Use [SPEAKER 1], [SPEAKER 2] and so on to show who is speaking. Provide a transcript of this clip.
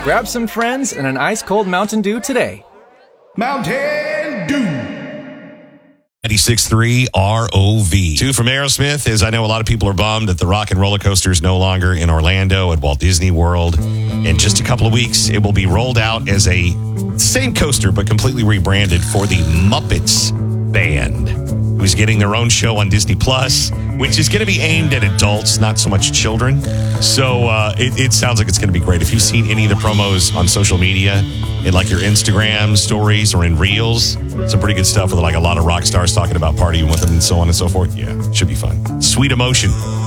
[SPEAKER 1] Grab some friends and an ice-cold Mountain Dew today.
[SPEAKER 2] Mountain Dew.
[SPEAKER 3] 96.3 ROV. Two from Aerosmith, as I know a lot of people are bummed that the Rock and Roller Coaster is no longer in Orlando at Walt Disney World. In just a couple of weeks, it will be rolled out as a same coaster, but completely rebranded for the Muppets Band, who's getting their own show on Disney Plus, which is going to be aimed at adults, not so much children. So it sounds like it's going to be great. If you've seen any of the promos on social media, in like your Instagram stories or in Reels, some pretty good stuff with like a lot of rock stars talking about partying with them and so on and so forth. Yeah, should be fun. Sweet Emotion